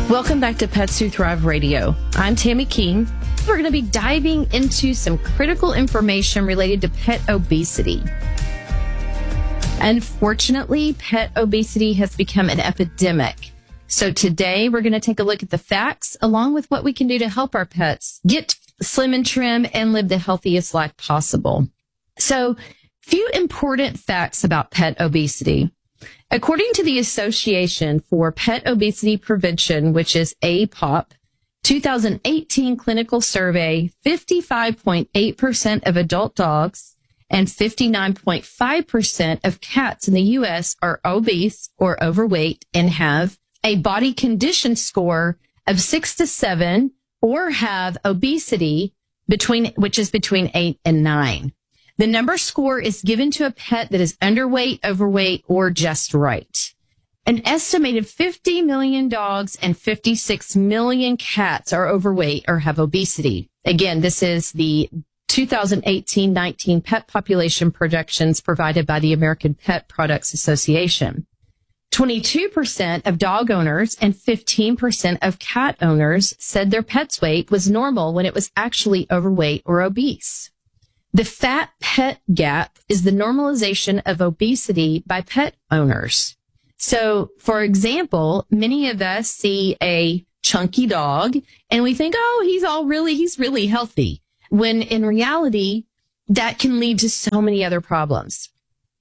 Welcome back to Pets Who Thrive Radio. I'm Tammy King. We're going to be diving into some critical information related to pet obesity. Unfortunately, pet obesity has become an epidemic. So today we're going to take a look at the facts along with what we can do to help our pets get slim and trim and live the healthiest life possible. So, few important facts about pet obesity. According to the Association for Pet Obesity Prevention, which is APOP, 2018 clinical survey, 55.8% of adult dogs and 59.5% of cats in the U.S. are obese or overweight and have a body condition score of 6 to 7 or have obesity which is between 8 and 9. The number score is given to a pet that is underweight, overweight, or just right. An estimated 50 million dogs and 56 million cats are overweight or have obesity. Again, this is the 2018-19 pet population projections provided by the American Pet Products Association. 22% of dog owners and 15% of cat owners said their pet's weight was normal when it was actually overweight or obese. The fat pet gap is the normalization of obesity by pet owners. So, for example, many of us see a chunky dog and we think, oh, he's really healthy. When in reality, that can lead to so many other problems.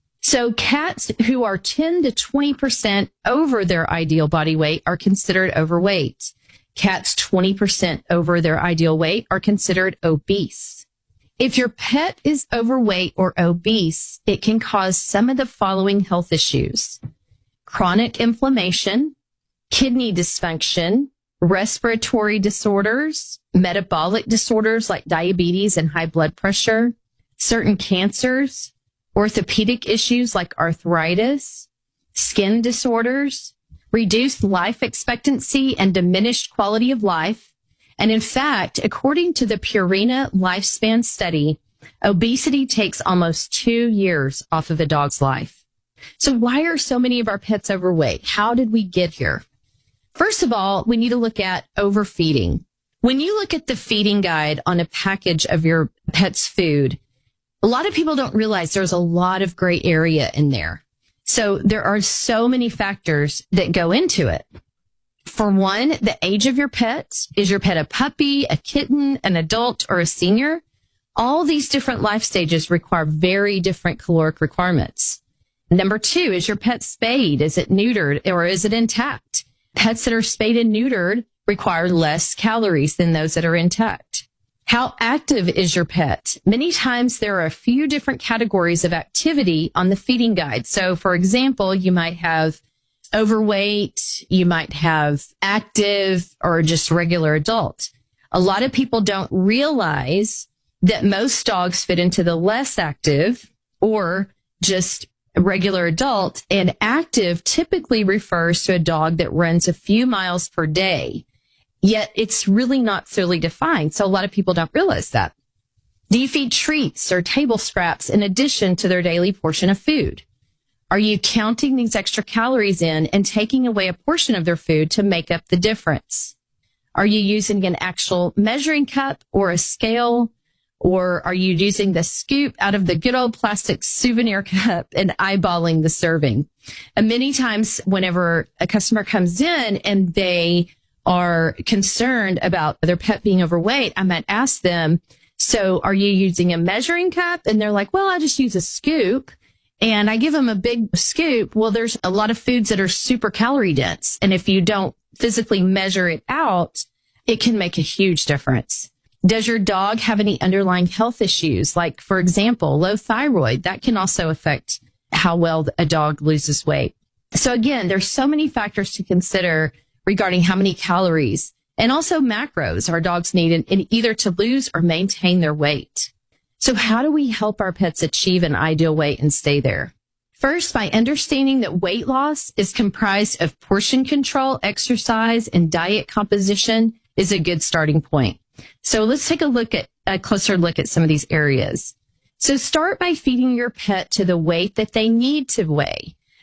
So cats who are 10 to 20% over their ideal body weight are considered overweight. Cats 20% over their ideal weight are considered obese. If your pet is overweight or obese, it can cause some of the following health issues: chronic inflammation, kidney dysfunction, respiratory disorders, metabolic disorders like diabetes and high blood pressure, certain cancers, orthopedic issues like arthritis, skin disorders, reduced life expectancy and diminished quality of life. And in fact, according to the Purina Lifespan Study, obesity takes almost 2 years off of a dog's life. So why are so many of our pets overweight? How did we get here? First of all, we need to look at overfeeding. When you look at the feeding guide on a package of your pet's food, a lot of people don't realize there's a lot of gray area in there. So there are so many factors that go into it. For one, the age of your pet. Is your pet a puppy, a kitten, an adult, or a senior? All these different life stages require very different caloric requirements. Number two, is your pet spayed? Is it neutered, or is it intact? Pets that are spayed and neutered require less calories than those that are intact. How active is your pet? Many times there are a few different categories of activity on the feeding guide. So, for example, you might have overweight, you might have active, or just regular adult. A lot of people don't realize that most dogs fit into the less active or just regular adult, and active typically refers to a dog that runs a few miles per day. Yet it's really not clearly defined. So a lot of people don't realize that. Do you feed treats or table scraps in addition to their daily portion of food? Are you counting these extra calories in and taking away a portion of their food to make up the difference? Are you using an actual measuring cup or a scale? Or are you using the scoop out of the good old plastic souvenir cup and eyeballing the serving? And many times whenever a customer comes in and they are concerned about their pet being overweight, I might ask them, so are you using a measuring cup? And they're like, well, I just use a scoop. And I give them a big scoop. Well, there's a lot of foods that are super calorie dense. And if you don't physically measure it out, it can make a huge difference. Does your dog have any underlying health issues? Like, for example, low thyroid, that can also affect how well a dog loses weight. So again, there's so many factors to consider regarding how many calories and also macros our dogs need in either to lose or maintain their weight. So how do we help our pets achieve an ideal weight and stay there? First, by understanding that weight loss is comprised of portion control, exercise, and diet composition is a good starting point. So let's take a closer look at some of these areas. So start by feeding your pet to the weight that they need to weigh.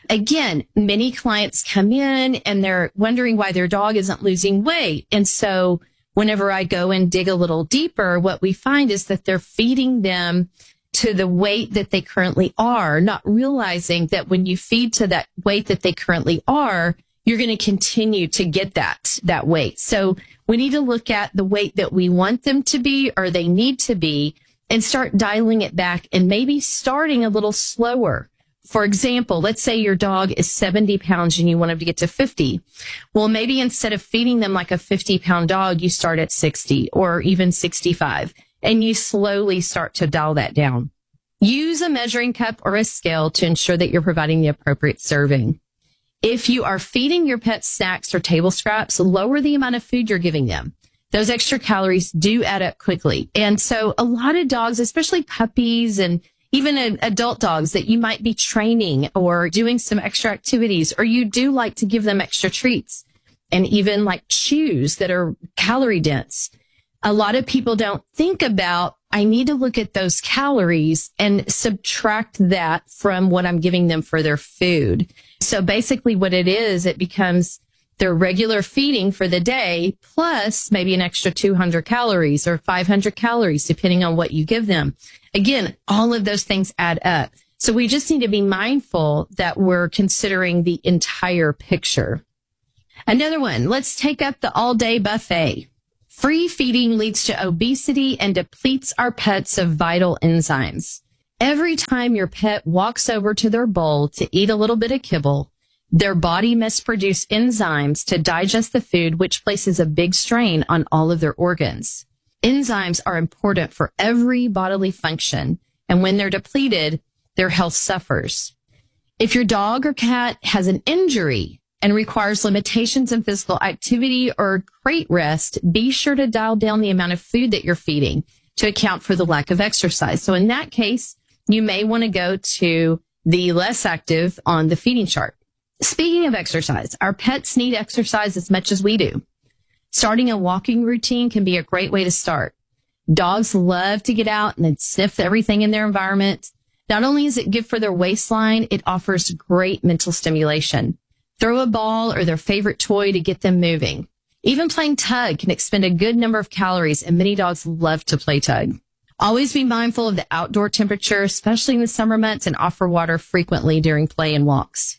Again, many clients come in and they're wondering why their dog isn't losing weight. And so whenever I go and dig a little deeper, what we find is that they're feeding them to the weight that they currently are, not realizing that when you feed to that weight that they currently are, you're going to continue to get that weight. So we need to look at the weight that we want them to be or they need to be and start dialing it back and maybe starting a little slower. For example, let's say your dog is 70 pounds and you want them to get to 50. Well, maybe instead of feeding them like a 50-pound dog, you start at 60 or even 65, and you slowly start to dial that down. Use a measuring cup or a scale to ensure that you're providing the appropriate serving. If you are feeding your pet snacks or table scraps, lower the amount of food you're giving them. Those extra calories do add up quickly. And so a lot of dogs, especially puppies and even adult dogs that you might be training or doing some extra activities, or you do like to give them extra treats and even like chews that are calorie dense. A lot of people don't think about, I need to look at those calories and subtract that from what I'm giving them for their food. So basically what it is, it becomes their regular feeding for the day, plus maybe an extra 200 calories or 500 calories, depending on what you give them. Again, all of those things add up. So we just need to be mindful that we're considering the entire picture. Another one, let's take up the all-day buffet. Free feeding leads to obesity and depletes our pets of vital enzymes. Every time your pet walks over to their bowl to eat a little bit of kibble, their body must produce enzymes to digest the food, which places a big strain on all of their organs. Enzymes are important for every bodily function, and when they're depleted, their health suffers. If your dog or cat has an injury and requires limitations in physical activity or crate rest, be sure to dial down the amount of food that you're feeding to account for the lack of exercise. So in that case, you may want to go to the less active on the feeding chart. Speaking of exercise, our pets need exercise as much as we do. Starting a walking routine can be a great way to start. Dogs love to get out and sniff everything in their environment. Not only is it good for their waistline, it offers great mental stimulation. Throw a ball or their favorite toy to get them moving. Even playing tug can expend a good number of calories, and many dogs love to play tug. Always be mindful of the outdoor temperature, especially in the summer months, and offer water frequently during play and walks.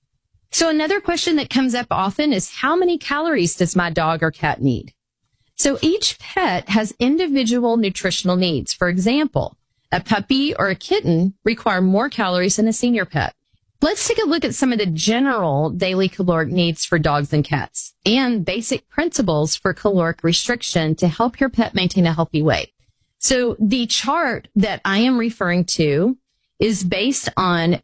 So another question that comes up often is, how many calories does my dog or cat need? So each pet has individual nutritional needs. For example, a puppy or a kitten require more calories than a senior pet. Let's take a look at some of the general daily caloric needs for dogs and cats and basic principles for caloric restriction to help your pet maintain a healthy weight. So the chart that I am referring to is based on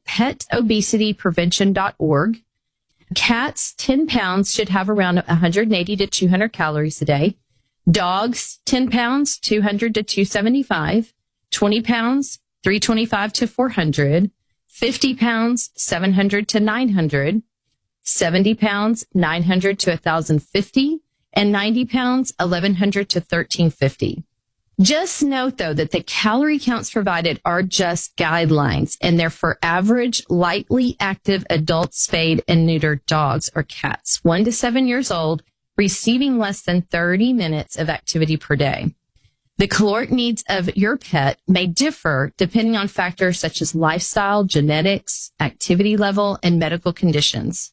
petobesityprevention.org. Cats, 10 pounds, should have around 180 to 200 calories a day. Dogs, 10 pounds, 200 to 275. 20 pounds, 325 to 400. 50 pounds, 700 to 900. 70 pounds, 900 to 1,050. And 90 pounds, 1,100 to 1,350. Just note, though, that the calorie counts provided are just guidelines, and they're for average, lightly active adult spayed and neutered dogs or cats, 1 to 7 years old, receiving less than 30 minutes of activity per day. The caloric needs of your pet may differ depending on factors such as lifestyle, genetics, activity level, and medical conditions.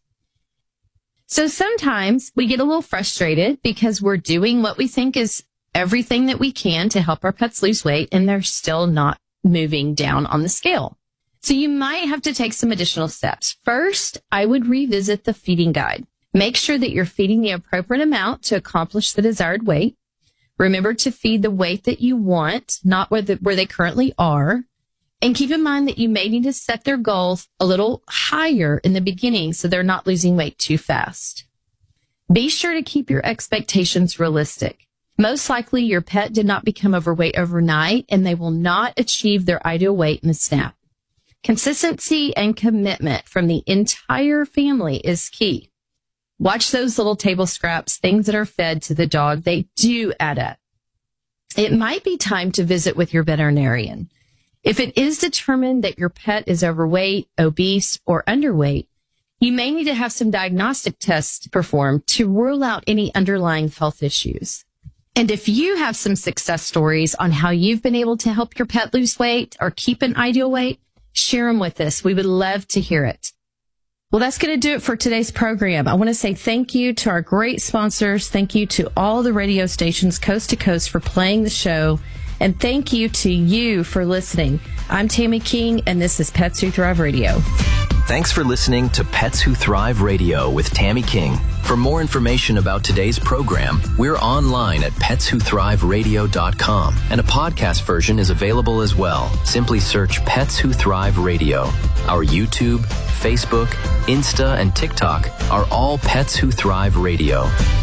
So sometimes we get a little frustrated because we're doing what we think is everything that we can to help our pets lose weight, and they're still not moving down on the scale. So you might have to take some additional steps. First, I would revisit the feeding guide. Make sure that you're feeding the appropriate amount to accomplish the desired weight. Remember to feed the weight that you want, not where they currently are. And keep in mind that you may need to set their goals a little higher in the beginning so they're not losing weight too fast. Be sure to keep your expectations realistic. Most likely, your pet did not become overweight overnight, and they will not achieve their ideal weight in a snap. Consistency and commitment from the entire family is key. Watch those little table scraps, things that are fed to the dog. They do add up. It might be time to visit with your veterinarian. If it is determined that your pet is overweight, obese, or underweight, you may need to have some diagnostic tests performed to rule out any underlying health issues. And if you have some success stories on how you've been able to help your pet lose weight or keep an ideal weight, share them with us. We would love to hear it. Well, that's going to do it for today's program. I want to say thank you to our great sponsors. Thank you to all the radio stations coast to coast for playing the show. And thank you to you for listening. I'm Tammy King, and this is Pets Who Thrive Radio. Thanks for listening to Pets Who Thrive Radio with Tammy King. For more information about today's program, we're online at petswhothriveradio.com, and a podcast version is available as well. Simply search Pets Who Thrive Radio. Our YouTube, Facebook, Insta, and TikTok are all Pets Who Thrive Radio.